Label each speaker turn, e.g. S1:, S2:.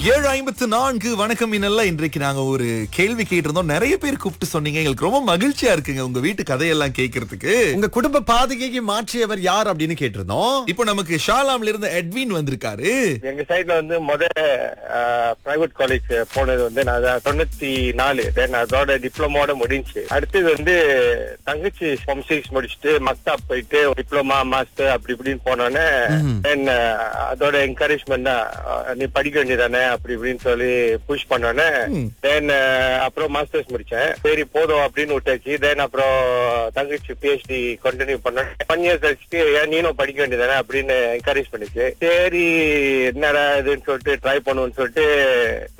S1: 7:54 வணக்கம் இன்னெல்லாம். இன்றைக்கு நாங்க ஒரு கேள்வி கேட்டிருந்தோம். நிறைய பேர் கூப்பிட்டு சொன்னீங்க. எங்களுக்கு ரொம்ப மகிழ்ச்சியா இருக்குங்க உங்க வீட்டு கதையெல்லாம் கேட்கறதுக்கு.
S2: உங்க குடும்ப பாதுகைக்கு மாற்றியவர் யார் அப்படின்னு கேட்டிருந்தோம்.
S1: இப்போ நமக்கு ஷாலாம்ல இருந்து எட்வின் வந்திருக்காரு.
S3: எங்க சைட்ல வந்து பிரைவேட் காலேஜ் போனது வந்து நான் 94. தென் அதோட டிப்ளமோட முடிஞ்சு. அடுத்தது வந்து தங்கச்சி ஃபார்ம் 6 முடிச்சுட்டு மக்தாப் போயிட்டு டிப்ளமா மாஸ்டர் அப்படி இப்படின்னு போனோன்னே தென் அதோட என்கரேஜ்மெண்ட் தான், நீ படிக்க வேண்டியதானே அப்படி இப்படின்னு சொல்லி புஷ் பண்ணோன்னே தென் அப்புறம் மாஸ்டர்ஸ் முடிச்சேன். சரி போதும் அப்படின்னு விட்டாச்சு. தென் அப்புறம் தங்கச்சி PhD கண்டினியூ பண்ணேன். 1 இயர் கழிச்சுட்டு ஏன் நீனும் படிக்க வேண்டியதானே அப்படின்னு என்கரேஜ் பண்ணிச்சு. சரி என்னடா இதுன்னு சொல்லிட்டு ட்ரை பண்ணுவோம்னு சொல்லிட்டு